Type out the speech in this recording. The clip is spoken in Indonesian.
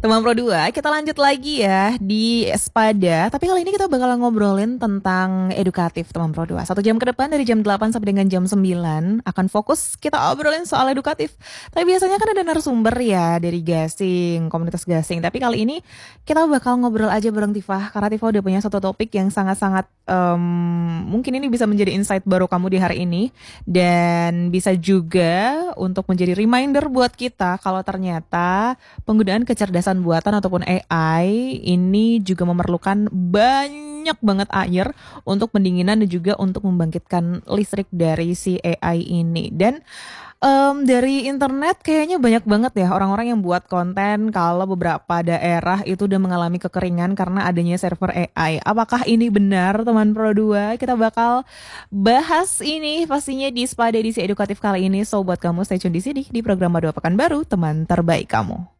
Teman Pro 2, kita lanjut lagi ya di Espada. Tapi kali ini kita bakal ngobrolin tentang edukatif teman Pro 2. 1 jam ke depan dari jam 8 sampai dengan jam 9 akan fokus kita obrolin soal edukatif. Tapi biasanya kan ada narasumber ya dari Gasing, komunitas Gasing. Tapi kali ini kita bakal ngobrol aja bareng Tifah. Karena Tifah udah punya satu topik yang sangat-sangat mungkin ini bisa menjadi insight baru kamu di hari ini. Dan bisa juga untuk menjadi reminder buat kita kalau ternyata penggunaan kecerdasan buatan ataupun AI ini juga memerlukan banyak banget air untuk pendinginan dan juga untuk membangkitkan listrik dari si AI ini. Dan dari internet kayaknya banyak banget ya orang-orang yang buat konten kalau beberapa daerah itu udah mengalami kekeringan karena adanya server AI. Apakah ini benar teman Pro 2? Kita bakal bahas ini pastinya di Spada edisi edukatif kali ini. So buat kamu stay tune di sini di program Madu Pekanbaru, teman terbaik kamu.